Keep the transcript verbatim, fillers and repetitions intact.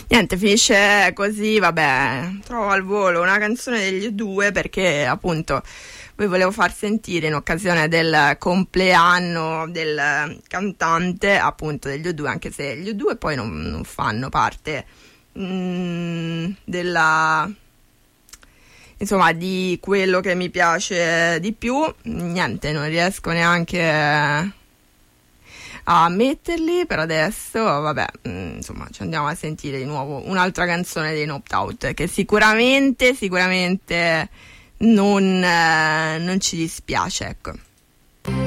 Niente, finisce così, vabbè, trovo al volo una canzone degli U due perché appunto vi volevo far sentire in occasione del compleanno del cantante appunto degli U due, anche se gli U due poi non, non fanno parte mm, della, insomma, di quello che mi piace di più. Niente, non riesco neanche a metterli per adesso, vabbè, insomma, ci andiamo a sentire di nuovo un'altra canzone dei No Opt Out che sicuramente, sicuramente non, eh, non ci dispiace, ecco.